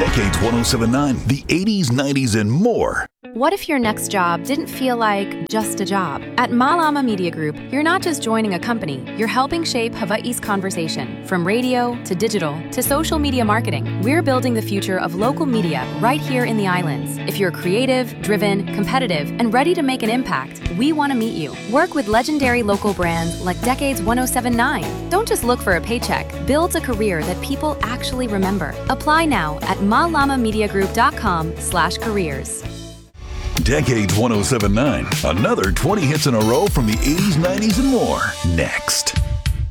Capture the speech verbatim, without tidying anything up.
Decades one oh seven point nine, the eighties, nineties, and more. What if your next job didn't feel like just a job? At Malama Media Group, you're not just joining a company, you're helping shape Hawaii's conversation. From radio to digital to social media marketing, we're building the future of local media right here in the islands. If you're creative, driven, competitive, and ready to make an impact, we want to meet you. Work with legendary local brands like Decades one oh seven point nine. Don't just look for a paycheck, build a career that people actually remember. Apply now at malamamediagroup.com slash careers. Decades one oh seven point nine, another twenty hits in a row from the eighties, nineties, and more. Next.